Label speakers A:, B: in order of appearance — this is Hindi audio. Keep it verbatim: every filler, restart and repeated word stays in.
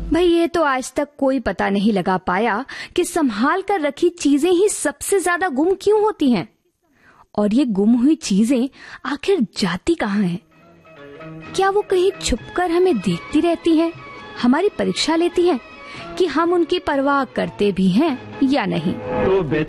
A: भाई ये तो आज तक कोई पता नहीं लगा पाया कि संभाल कर रखी चीजें ही सबसे ज्यादा गुम क्यों होती हैं। और ये गुम हुई चीजें आखिर जाती कहाँ हैं? क्या वो कहीं छुपकर हमें देखती रहती हैं, हमारी परीक्षा लेती हैं कि हम उनकी परवाह करते भी हैं या नहीं?
B: तो